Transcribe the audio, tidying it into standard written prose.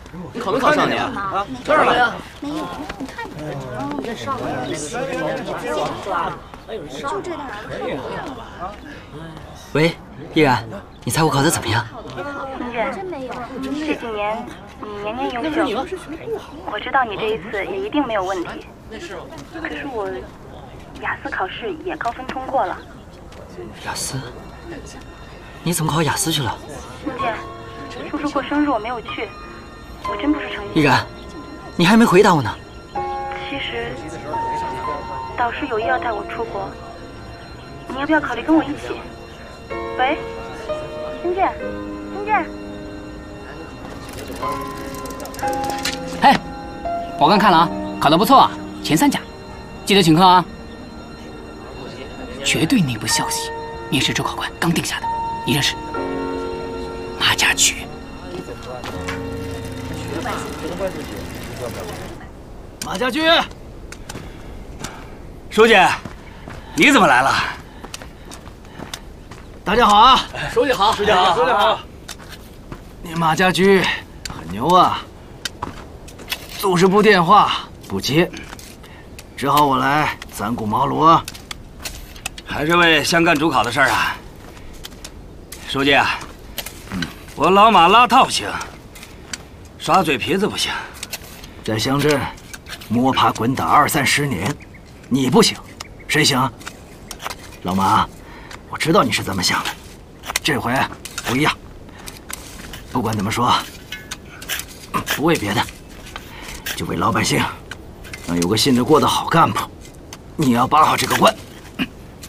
你考没考上你啊？这儿来呀！ 没有，你看你这上面那个是就这点儿。 喂，依然，你猜我考得怎么样？ 明姐，这几年你年年优秀，我知道你这一次也一定没有问题。可是我雅思考试也高分通过了。 雅思？你怎么考雅思去了？ 明姐，叔叔过生日我没有去，我真不是诚心。 依然，你还没回答我呢。 其实导师有意要带我出国，你要不要考虑跟我一起？喂，听见？听见？ 哎，我刚看了啊，考得不错啊，前3甲，记得请客啊。绝对内部消息，面试主考官刚定下的，你认识？马家驹。 马家驹，书记，你怎么来了？大家好啊！ 书记好，书记好，书记好。 你马家驹很牛啊，组织部电话不接，只好我来三顾茅庐啊。还是为乡干主考的事儿啊。书记啊，我老马拉套不行，耍嘴皮子不行，在乡镇摸爬滚打20-30年，你不行，谁行？老马，我知道你是这么想的，这回不一样。不管怎么说，不为别的，就为老百姓能有个信得过的好干部，你要把好这个关。